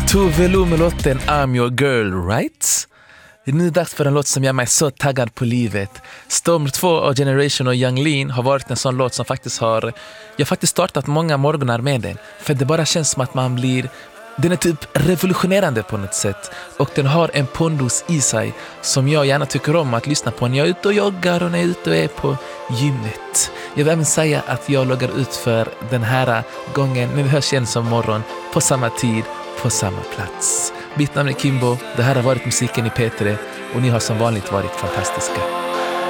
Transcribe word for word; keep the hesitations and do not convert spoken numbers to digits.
Tove Lo med låten I'm your girl, right? Det är nu dags för en låt som gör mig så taggad på livet. Storm två av Generation och Yung Lean har varit en sån låt som faktiskt har... Jag har faktiskt startat många morgonar med den. För det bara känns som att man blir... Den är typ revolutionerande på något sätt. Och den har en pondus i sig som jag gärna tycker om att lyssna på när jag är ute och joggar och när jag är ute och är på gymmet. Jag vill även säga att jag loggar ut för den här gången när vi hörs igen som morgon på samma tid, på samma plats. Mitt namn är Kimbo, det här har varit musiken i P tre och ni har som vanligt varit fantastiska.